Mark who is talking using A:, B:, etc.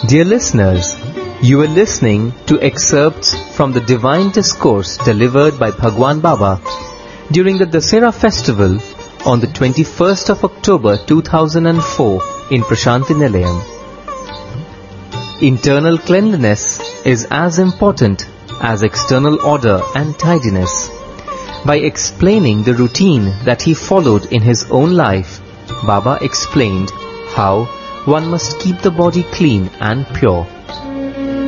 A: Dear listeners, you are listening to excerpts from the Divine Discourse delivered by Bhagwan Baba during the Dasera festival on the 21st of October 2004 in Prashanti Nilayam. Internal cleanliness is as important as external order and tidiness. By explaining the routine that he followed in his own life, Baba explained how one must keep the body clean and pure.